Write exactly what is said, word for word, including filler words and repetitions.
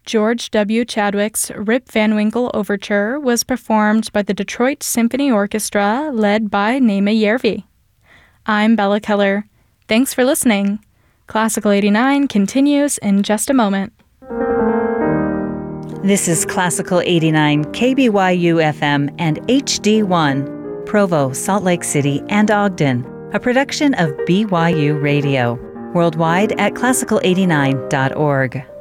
George W. Chadwick's Rip Van Winkle Overture was performed by the Detroit Symphony Orchestra, led by Naima Yervi. I'm Bella Keller. Thanks for listening. Classical eighty-nine continues in just a moment. This is Classical eighty-nine K B Y U F M and H D one, Provo, Salt Lake City, and Ogden, a production of B Y U Radio. Worldwide at classical eighty-nine dot org.